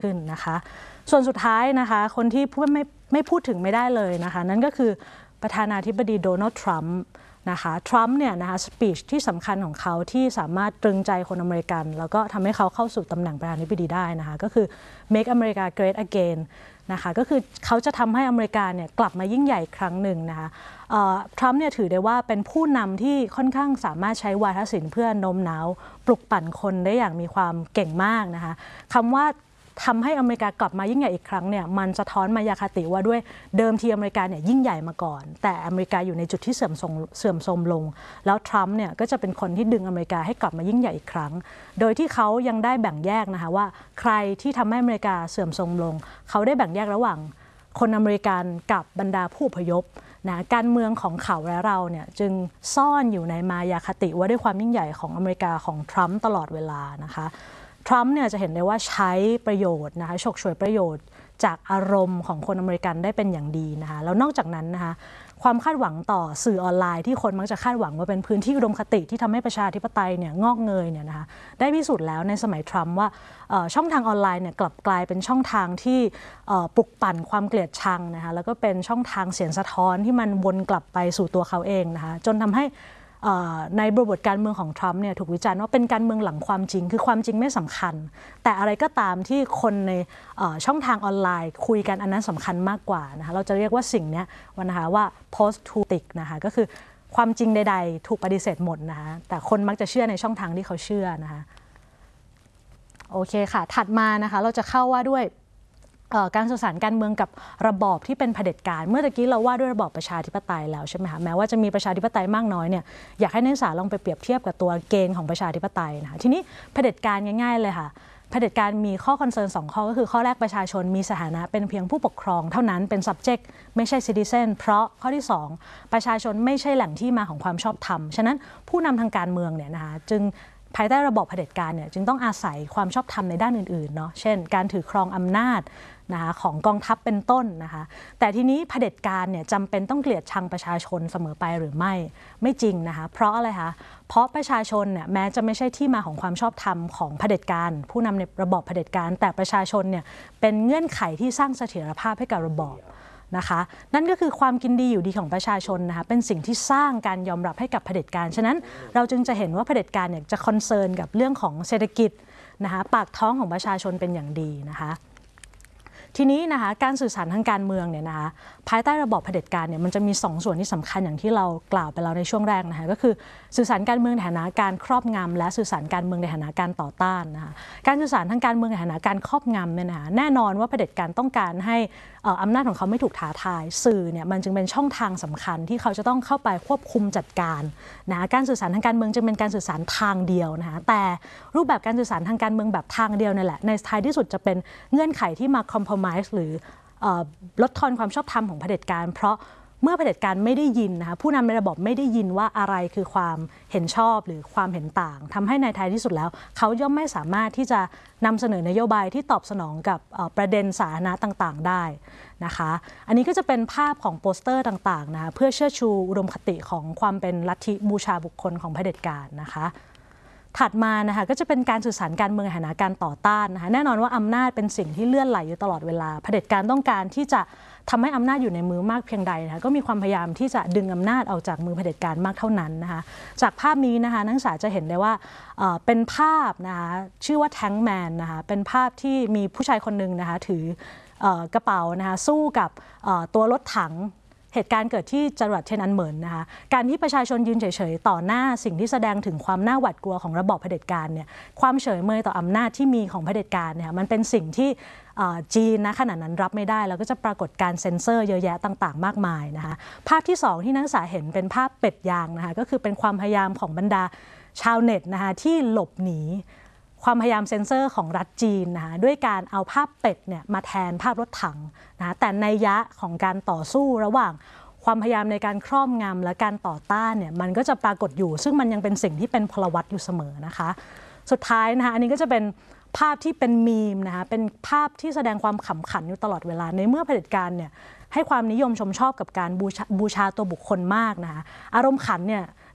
ขึ้นนะคะส่วนสุดท้ายนะคะคนที่ไม่พูดถึงไม่ได้เลยนะคะนั่นก็คือประธานาธิบดีโดนัลด์ทรัมป์นะคะทรัมป์เนี่ยนะคะสปีชที่สำคัญของเขาที่สามารถตรึงใจคนอเมริกันแล้วก็ทำให้เขาเข้าสู่ตำแหน่งประธานาธิบดีได้นะคะก็คือ Make America Great Again นะคะก็คือเขาจะทำให้อเมริกาเนี่ยกลับมายิ่งใหญ่อีกครั้งหนึ่งนะคะทรัมป์เนี่ยถือได้ว่าเป็นผู้นำที่ค่อนข้างสามารถใช้วาทศิลป์เพื่อโน้มน้าวปลุกปั่นคนได้อย่างมีความเก่งมากนะคะคำว่าทำให้อเมริกากลับมายิ่งใหญ่อีกครั้งเนี่ยมันสะท้อนมายาคติว่าด้วยเดิมทีอเมริกาเนี่ยยิ่งใหญ่มาก่อนแต่อเมริกาอยู่ในจุดที่เสื่อมโทรมลงแล้วทรัมป์เนี่ยก็จะเป็นคนที่ดึงอเมริกาให้กลับมายิ่งใหญ่อีกครั้งโดยที่เขายังได้แบ่งแยกนะคะว่าใครที่ทำให้อเมริกาเสื่อมโทรมลงเขาได้แบ่งแยกระหว่างคนอเมริกันกับบรรดาผู้อพยพนะการเมืองของเขาและเราเนี่ยจึงซ่อนอยู่ในมายาคติว่าด้วยความยิ่งใหญ่ของอเมริกาของทรัมป์ตลอดเวลานะคะทรัมป์เนี่ยจะเห็นได้ว่าใช้ประโยชน์นะคะฉกฉวยประโยชน์จากอารมณ์ของคนอเมริกันได้เป็นอย่างดีนะคะแล้วนอกจากนั้นนะคะความคาดหวังต่อสื่อออนไลน์ที่คนมักจะคาดหวังว่าเป็นพื้นที่อุดมคติที่ทำให้ประชาธิปไตยเนี่ยงอกเงยเนี่ยนะคะได้พิสูจน์แล้วในสมัยทรัมป์ว่าช่องทางออนไลน์เนี่ยกลับกลายเป็นช่องทางที่ปลุกปั่นความเกลียดชังนะคะแล้วก็เป็นช่องทางเสียงสะท้อนที่มันวนกลับไปสู่ตัวเขาเองนะคะจนทำให้ในบริบทการเมืองของทรัมป์เนี่ยถูกวิจารณ์ว่าเป็นการเมืองหลังความจริงคือความจริงไม่สำคัญแต่อะไรก็ตามที่คนในช่องทางออนไลน์คุยกันอันนั้นสำคัญมากกว่านะคะเราจะเรียกว่าสิ่งนี้นะคะว่า post truth นะคะก็คือความจริงใดๆถูกปฏิเสธหมดนะคะแต่คนมักจะเชื่อในช่องทางที่เขาเชื่อนะคะโอเคค่ะถัดมานะคะเราจะเข้าว่าด้วยการสื่อสารการเมืองกับระบอบที่เป็นเผด็จการเมื่อตะกี้เราว่าด้วยระบอบประชาธิปไตยแล้วใช่ไหมคะแม้ว่าจะมีประชาธิปไตยมากน้อยเนี่ยอยากให้นักศึกษาลองไปเปรียบเทียบกับตัวเกณฑ์ของประชาธิปไตยนะคะทีนี้เผด็จการง่ายๆเลยค่ะเผด็จการมีข้อคอนเซิร์น2ข้อก็คือข้อแรกประชาชนมีสถานะเป็นเพียงผู้ปกครองเท่านั้นเป็น subject ไม่ใช่ citizen เพราะข้อที่2ประชาชนไม่ใช่แหล่งที่มาของความชอบธรรมฉะนั้นผู้นำทางการเมืองเนี่ยนะคะจึงภายใต้ระบอบเผด็จการเนี่ยจึงต้องอาศัยความชอบธรรมในด้านอื่นๆเนาะเช่นการถือครองอำนาจนะคะของกองทัพเป็นต้นนะคะแต่ทีนี้เผด็จการเนี่ยจำเป็นต้องเกลียดชังประชาชนเสมอไปหรือไม่จริงนะคะเพราะอะไรคะเพราะประชาชนเนี่ยแม้จะไม่ใช่ที่มาของความชอบธรรมของเผด็จการผู้นำในระบอบเผด็จการแต่ประชาชนเนี่ยเป็นเงื่อนไขที่สร้างเสถียรภาพให้กับระบอบนะคะนั่นก็คือความกินดีอยู่ดีของประชาชนนะคะเป็นสิ่งที่สร้างการยอมรับให้กับเผด็จการฉะนั้นเราจึงจะเห็นว่าเผด็จการเนี่ยจะคอนเซิร์นกับเรื่องของเศรษฐกิจนะคะปากท้องของประชาชนเป็นอย่างดีนะคะทีนี้นะคะการสื่อสารทางการเมืองเนี่ยนะคะภายใต้ระบอบเผด็จการเนี่ยมันจะมี2ส่วนที่สำคัญอย่างที่เรากล่าวไปแล้วในช่วงแรกนะคะก็คือสื่อสารการเมืองในฐานะการครอบงำและสื่อสารการเมืองในฐานะการต่อต้านนะคะการสื่อสารทางการเมืองในฐานะการครอบงำเนี่ยนะคะแน่นอนว่าเผด็จการต้องการให้อำนาจของเขาไม่ถูกท้าทายสื่อเนี่ยมันจึงเป็นช่องทางสำคัญที่เขาจะต้องเข้าไปควบคุมจัดการนะการสื่อสารทางการเมืองจึงเป็นการสื่อสารทางเดียวนะคะแต่รูปแบบการสื่อสารทางการเมืองแบบทางเดียวนี่แหละในท้ายที่สุดจะเป็นเงื่อนไขที่มา compromise หรือลดทอนความชอบธรรมของเผด็จการเพราะเมื่อเผด็จการไม่ได้ยินนะคะผู้นำในระบบไม่ได้ยินว่าอะไรคือความเห็นชอบหรือความเห็นต่างทำให้ในท้ายที่สุดแล้วเขาย่อมไม่สามารถที่จะนำเสนอนโยบายที่ตอบสนองกับประเด็นสาธารณะต่างๆได้นะคะอันนี้ก็จะเป็นภาพของโปสเตอร์ต่างๆนะคะเพื่อเชิดชูอุดมคติของความเป็นลัทธิบูชาบุคคลของเผด็จการนะคะถัดมานะคะก็จะเป็นการสื่อสารการเมืองในฐานะการต่อต้านนะคะแน่นอนว่าอำนาจเป็นสิ่งที่เลื่อนไหลอยู่ตลอดเวลาเผด็จการต้องการที่จะทำให้อำนาจอยู่ในมือมากเพียงใดนะคะก็มีความพยายามที่จะดึงอำนาจออกจากมือเผด็จการมากเท่านั้นนะคะจากภาพนี้นะคะนักศึกษาจะเห็นได้ว่าเป็นภาพนะคะชื่อว่าแทงก์แมนนะคะเป็นภาพที่มีผู้ชายคนหนึ่งนะคะถือกระเป๋านะคะสู้กับตัวรถถังเหตุการณ์เกิดที่จังหวัดเทียนอันเหมินนะคะการที่ประชาชนยืนเฉยๆต่อหน้าสิ่งที่แสดงถึงความน่าหวาดกลัวของระบอบเผด็จการเนี่ยความเฉยเมยต่ออำนาจที่มีของเผด็จการเนี่ยมันเป็นสิ่งที่จีนนะขณะนั้นรับไม่ได้แล้วก็จะปรากฏการเซ็นเซอร์เยอะแยะต่างๆมากมายนะคะภาพที่2ที่นักศึกษาเห็นเป็นภาพเป็ดยางนะคะก็คือเป็นความพยายามของบรรดาชาวเน็ตนะคะที่หลบหนีความพยายามเซ็นเซอร์ของรัฐจีนนะคะด้วยการเอาภาพเป็ดเนี่ยมาแทนภาพรถถังนะแต่นัยยะของการต่อสู้ระหว่างความพยายามในการครอบงำและการต่อต้านเนี่ยมันก็จะปรากฏอยู่ซึ่งมันยังเป็นสิ่งที่เป็นพลวัตอยู่เสมอนะคะสุดท้ายนะคะอันนี้ก็จะเป็นภาพที่เป็นมีมนะคะเป็นภาพที่แสดงความขำขันอยู่ตลอดเวลาในเมื่อเผด็จการเนี่ยให้ความนิยมชมชอบกับการบูชาตัวบุคคลมากนะคะอารมณ์ขันเนี่ย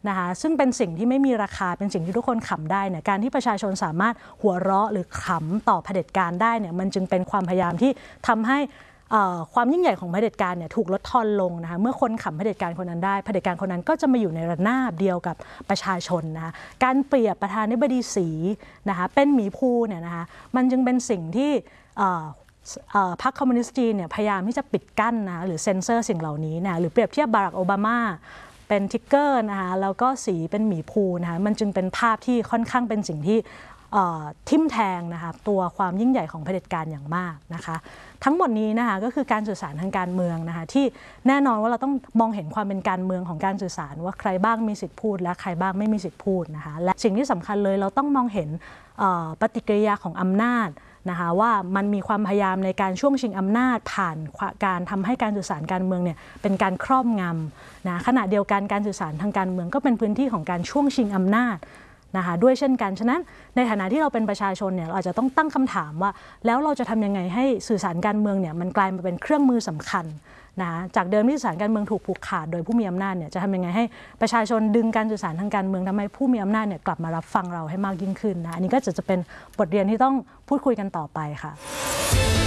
นะคะซึ่งเป็นสิ่งที่ไม่มีราคาเป็นสิ่งที่ทุกคนขำได้เนี่ยการที่ประชาชนสามารถหัวเราะหรือขำต่อเผด็จการได้เนี่ยมันจึงเป็นความพยายามที่ทำให้ความยิ่งใหญ่ของเผด็จการเนี่ยถูกลดทอนลงนะคะเมื่อคนขำเผด็จการคนนั้นได้เผด็จการคนนั้นก็จะมาอยู่ในระนาบเดียวกับประชาชนนะคะการเปรียบประธานาธิบดีสีนะคะเป็นหมีภูเนี่ยนะคะมันจึงเป็นสิ่งที่พรรคคอมมิวนิสต์จีนเนี่ยพยายามที่จะปิดกั้นนะหรือเซ็นเซอร์สิ่งเหล่านี้นะหรือเปรียบเทียบบารักโอบามาเป็นทิกเกอร์นะคะแล้วก็สีเป็นหมีภูนะคะมันจึงเป็นภาพที่ค่อนข้างเป็นสิ่งที่ทิ่มแทงนะคะตัวความยิ่งใหญ่ของเผด็จการอย่างมากนะคะทั้งหมดนี้นะคะก็คือการสื่อสารทางการเมืองนะคะที่แน่นอนว่าเราต้องมองเห็นความเป็นการเมืองของการสื่อสารว่าใครบ้างมีสิทธิพูดและใครบ้างไม่มีสิทธิพูดนะคะและสิ่งที่สำคัญเลยเราต้องมองเห็นปฏิกิริยาของอำนาจนะคะว่ามันมีความพยายามในการช่วงชิงอำนาจผ่านการทำให้การสื่อสารการเมืองเนี่ยเป็นการครอบงำนะขณะเดียวกันการสื่อสารทางการเมืองก็เป็นพื้นที่ของการช่วงชิงอำนาจนะคะด้วยเช่นกันฉะนั้นในฐานะที่เราเป็นประชาชนเนี่ยเราอาจจะต้องตั้งคำถามว่าแล้วเราจะทำยังไงให้สื่อสารการเมืองเนี่ยมันกลายมาเป็นเครื่องมือสำคัญนะจากเดิมที่สื่อสารการเมืองถูกผูกขาดโดยผู้มีอำนาจเนี่ยจะทำยังไงให้ประชาชนดึงการสื่อสารทางการเมืองทำให้ผู้มีอำนาจเนี่ยกลับมารับฟังเราให้มากยิ่งขึ้นนะอันนี้ก็จะเป็นบทเรียนที่ต้องพูดคุยกันต่อไปค่ะ